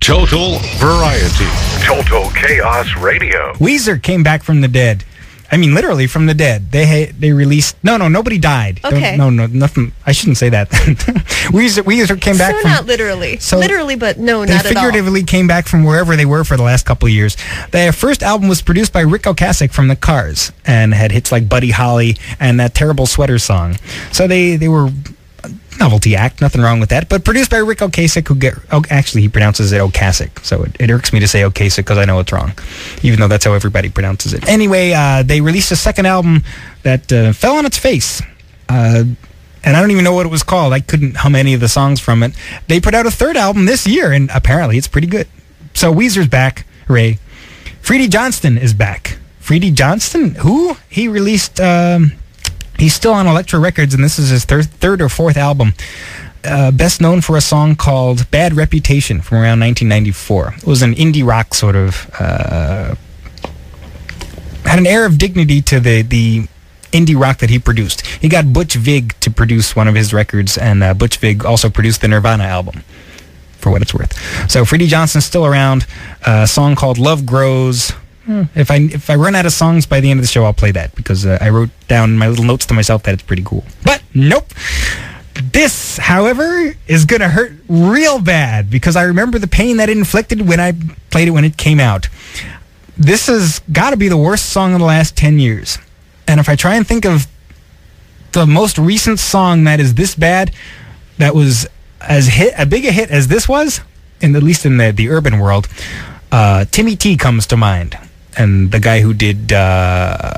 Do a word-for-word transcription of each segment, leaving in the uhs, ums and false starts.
Total variety. Total Chaos Radio. Weezer came back from the dead. I mean, literally from the dead. They ha- they released... No, no, nobody died. Okay. Don't, no, no, nothing. I shouldn't say that. Weezer, Weezer came back so from... not literally. So literally, but no, they not at all. figuratively came back from wherever they were for the last couple of years. Their first album was produced by Rick Ocasek from The Cars and had hits like Buddy Holly and that terrible sweater song. So they, they were... novelty act, nothing wrong with that, but produced by Rick Ocasek, who get, oh, actually he pronounces it Ocasek, so it, it irks me to say Ocasek because I know it's wrong, even though that's how everybody pronounces it. Anyway, uh, they released a second album that uh, fell on its face, uh, and I don't even know what it was called. I couldn't hum any of the songs from it. They put out a third album this year, and apparently it's pretty good. So Weezer's back, Ray. Freddie Johnston is back. Freddie Johnston? Who? He released... Um, He's still on Elektra Records, and this is his thir- third or fourth album. Uh, best known for a song called Bad Reputation from around nineteen ninety-four. It was an indie rock sort of... Uh, had an air of dignity to the, the indie rock that he produced. He got Butch Vig to produce one of his records, and uh, Butch Vig also produced the Nirvana album, for what it's worth. So Freddie Johnston's still around. Uh, a song called Love Grows... If I if I run out of songs by the end of the show, I'll play that because uh, I wrote down my little notes to myself that it's pretty cool. But nope. This, however, is going to hurt real bad because I remember the pain that it inflicted when I played it when it came out. This has got to be the worst song in the last ten years. And if I try and think of the most recent song that is this bad, that was as hit a big a hit as this was, in at least in the, the urban world, uh, Timmy T comes to mind. And the guy who did uh,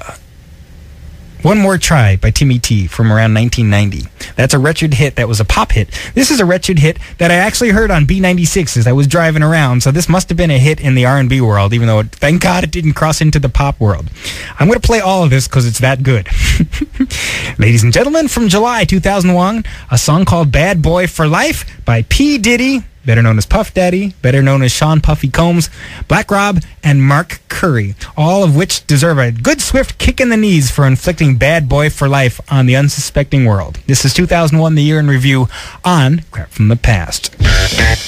One More Try by Timmy T from around nineteen ninety. That's a wretched hit. That was a pop hit. This is a wretched hit that I actually heard on B ninety-six as I was driving around. So this must have been a hit in the R and B world, even though, it, thank God, it didn't cross into the pop world. I'm going to play all of this because it's that good. Ladies and gentlemen, from July two thousand one, a song called Bad Boy for Life by P. Diddy, better known as Puff Daddy, better known as Sean Puffy Combs, Black Rob, and Mark Curry, all of which deserve a good swift kick in the knees for inflicting Bad Boy for Life on the unsuspecting world. This is two thousand one, the year in review on Crap from the Past.